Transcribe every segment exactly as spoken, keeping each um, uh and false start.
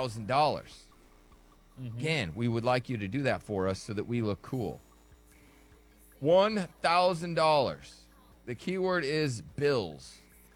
thousand dollars. Mm-hmm. Again, we would like you to do that for us so that we look cool. one thousand dollars. The keyword is bills.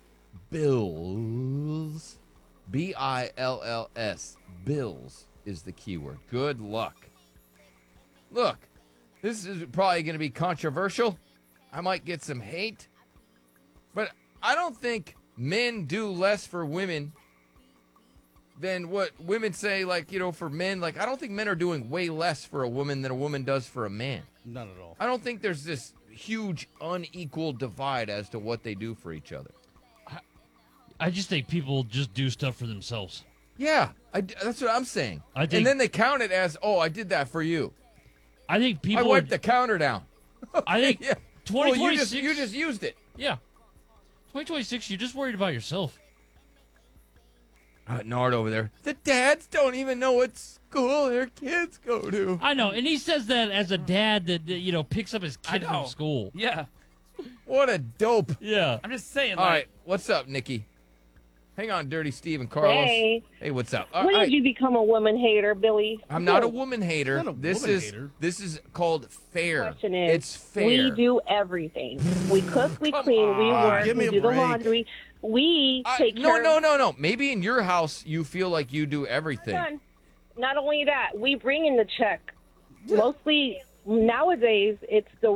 Bills. B I L L S. Bills is the keyword. Good luck. Look, this is probably going to be controversial. I might get some hate. But I don't think men do less for women than what women say, like, you know, for men. Like, I don't think men are doing way less for a woman than a woman does for a man. None at all. I don't think there's this huge unequal divide as to what they do for each other. I just think people just do stuff for themselves. Yeah, I, that's what I'm saying. I think- and then they count it as, oh, I did that for you. I think I people. wiped are, the counter down. I think Yeah. twenty Well, you twenty-six. just, you just used it. yeah, twenty twenty-six. You're just worried about yourself. Uh, Nard over there. The dads don't even know what school their kids go to. I know, and he says that as a dad that, that, you know, picks up his kid I from know. school. Yeah. What a dope. Yeah. I'm just saying, All like, right, what's up, Nikki? Hang on, Dirty Steve and Carlos. Hey. Hey, what's up? All When right. did you become a woman hater, Billy? I'm not a woman hater. Not a this woman is hater. this is called fair. Question is, It's fair. we do everything. We cook, we Come clean, we on. work, Give me we a do the break. laundry. We I- take no, care no, of no, no. Maybe in your house you feel like you do everything. Son, not only that, we bring in the check. Mostly nowadays, it's the